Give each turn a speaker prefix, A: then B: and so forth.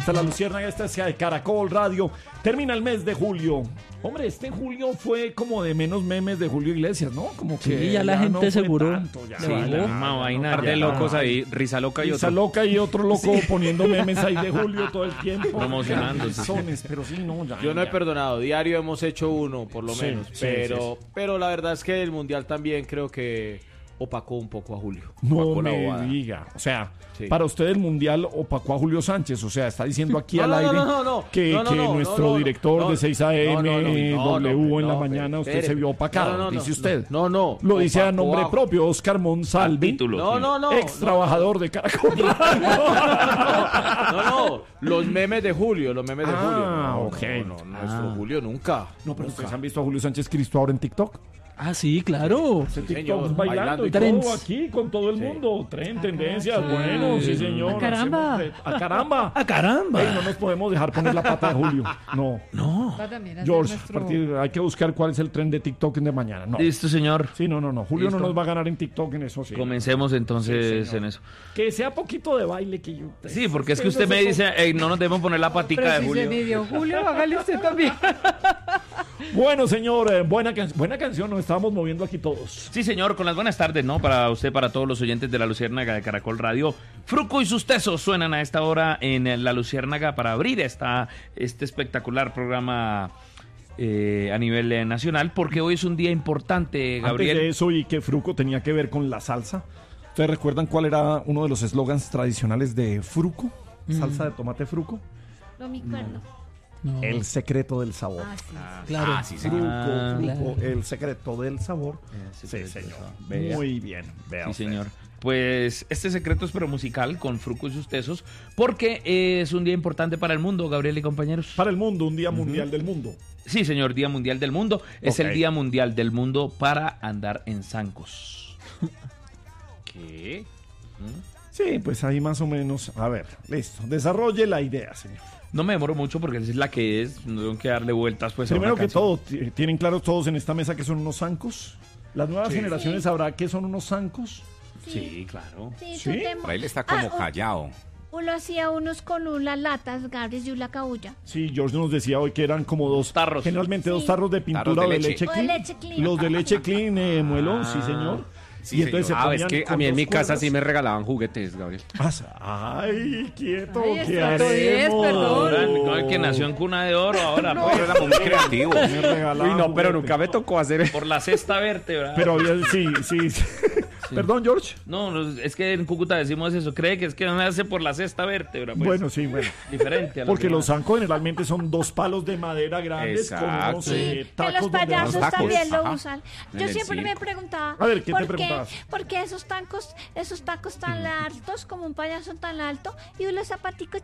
A: Esta es La Luciérnaga, esta es de Caracol Radio. Termina el mes de julio. Hombre, este julio fue como de menos memes de Julio Iglesias, ¿no? Como que
B: sí, ya la gente
A: no
B: seguro.
A: Tanto, ya.
C: Sí, la misma vaina. Un par de locos ahí, risa loca y
A: Risa
C: otro.
A: loca y otro loco poniendo memes ahí de Julio todo el tiempo.
C: Promocionándose.
A: Pero sí, no, ya.
D: Yo no he
A: ya.
D: perdonado, diario hemos hecho uno, por lo
A: Sí,
D: menos.
A: sí,
D: pero la verdad es que el Mundial también creo que opacó un poco a Julio.
A: No
D: Opacó la
A: me
D: bobada.
A: diga. O sea,
D: Sí.
A: para usted el Mundial opacó a Julio Sánchez. O sea, está diciendo aquí
D: No,
A: al
D: no,
A: aire
D: no,
A: que nuestro director de 6 AM, W en la mañana, usted se vio opacado, dice usted.
D: No.
A: Lo dice a
D: Opacó
A: nombre propio, Oscar Monsalvi,
C: Título.
D: No.
A: ex trabajador de Caracol.
D: No. Los memes de Julio, los memes de
A: Ah,
D: Julio. No,
A: ok.
D: No, nuestro Julio nunca.
A: No, pero ustedes han visto a Julio Sánchez Cristo ahora en TikTok.
B: Ah, sí, claro.
A: Ese
D: Sí,
A: TikTok
D: señor,
A: bailando y
B: Trends.
A: todo aquí con todo el mundo. Tren, tendencias, bueno, sí señor.
B: ¡A caramba!
A: ¡A caramba!
B: ¡Ah, caramba!
A: Ey, no nos podemos dejar poner la pata de Julio. No.
E: Va también a ser
A: George,
E: nuestro-
A: hay que buscar cuál es el tren de TikTok de mañana. No.
C: Listo, señor.
A: Sí, no. Julio
C: Listo.
A: no nos va a ganar en TikTok en eso, sí.
C: Comencemos entonces en eso.
A: Que sea poquito de baile que yo.
C: Sí, porque es que usted me dice, no nos debemos poner la patica
E: Pero
C: de
E: si
C: Julio.
E: se midió Julio, hágale usted también.
A: Bueno, señor, buena canción, nos estábamos moviendo aquí todos.
C: Sí, señor, con las buenas tardes, ¿no? Para usted, para todos los oyentes de La Luciérnaga de Caracol Radio. Fruco y sus tesos suenan a esta hora en La Luciérnaga para abrir este espectacular programa a nivel nacional, porque hoy es un día importante, Gabriel.
A: Antes de eso, y que Fruco tenía que ver con la salsa. ¿Ustedes recuerdan cuál era uno de los eslogans tradicionales de Fruco? Salsa de tomate Fruco.
F: No me acuerdo.
B: No,
A: El secreto del sabor.
F: Ah, sí.
B: claro.
A: Fruco,
B: claro.
A: el secreto del sabor. Sí, señor.
C: Vea.
A: Muy bien. Vea
C: Sí,
A: usted.
C: señor. Pues este secreto es pero musical con Fruco y sus tesos, porque es un día importante para el mundo, Gabriel y compañeros.
A: Para el mundo, un día mundial del mundo.
C: Sí, señor, Día Mundial del Mundo. Es
A: Ok.
C: el Día Mundial del Mundo para andar en zancos. ¿Qué?
A: Sí, pues ahí más o menos. A ver, listo. Desarrolle la idea, señor.
C: No me demoro mucho porque es la que es, no tengo que darle vueltas pues a
A: Primero
C: una
A: que
C: canción.
A: todo, ¿tienen claros todos en esta mesa que son unos zancos? ¿Las nuevas generaciones sabrá qué son unos zancos?
C: Sí, claro.
F: Sí,
A: ¿Sí?
F: tenemos-
G: Por ahí le está como
F: Ah,
G: callado.
F: Uno hacía unos con unas latas, Gabriel y una cabulla.
A: Sí, George nos decía hoy que eran como dos
C: Tarros.
A: Generalmente dos
F: Sí.
A: tarros de pintura
G: Tarros de
A: o de
G: leche.
A: leche
F: O de
A: clean.
F: leche clean.
A: Los de leche clean, muelón, sí, señor.
G: Sí,
A: y entonces
G: señor.
A: se
G: Es
A: ponían
G: que a
A: con
G: mí en
A: dos
G: mi casa
A: cuerdas.
G: sí me regalaban juguetes, Gabriel.
A: Ay, quieto,
E: Ay,
A: ¿qué
E: estrato 10,
A: haremos?
E: perdón.
C: Ahora, no, el que nació en cuna de oro ahora,
G: Pero
C: pues,
G: era muy creativo.
A: Me regalaban
G: Uy, no, pero
A: juguete.
G: nunca me tocó hacer
C: por la sexta vértebra.
A: Pero había, sí. Perdón, George.
C: No, es que en Cúcuta decimos eso, cree que es que nace por la sexta vértebra. Pues,
A: Bueno, sí, bueno.
C: diferente a la
A: Porque
C: demás.
A: los zancos generalmente son dos palos de madera grandes con
G: Exacto.
A: unos
F: Sí, que
A: tacos
F: los
A: donde
F: payasos
G: los tacos,
F: también lo
G: ajá.
F: usan.
G: En
F: Yo
G: el
F: siempre me
G: circo.
F: preguntaba,
A: A ver, ¿qué te
F: ¿por qué?
A: preguntabas?
F: ¿Por qué esos tacos tan altos, como un payaso tan alto, y los zapaticos